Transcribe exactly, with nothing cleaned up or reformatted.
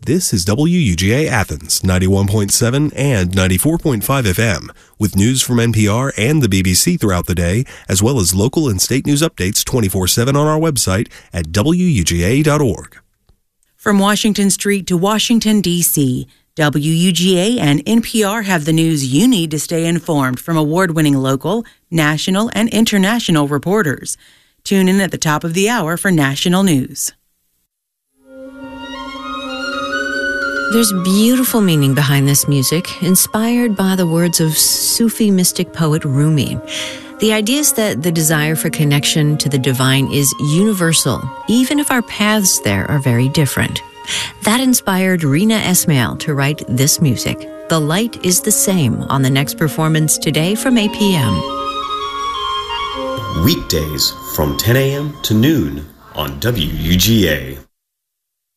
This is W U G A Athens, ninety-one point seven and ninety-four point five F M, with news from N P R and the B B C throughout the day, as well as local and state news updates twenty-four seven on our website at W U G A dot org. From Washington Street to Washington, D C, W U G A and N P R have the news you need to stay informed from award-winning local, national, and international reporters. Tune in at the top of the hour for national news. There's beautiful meaning behind this music, inspired by the words of Sufi mystic poet Rumi. The idea is that the desire for connection to the divine is universal, even if our paths there are very different. That inspired Rina Esmail to write this music. The Light is the Same on the next performance today from eight p.m. Weekdays from ten a.m. to noon on W U G A.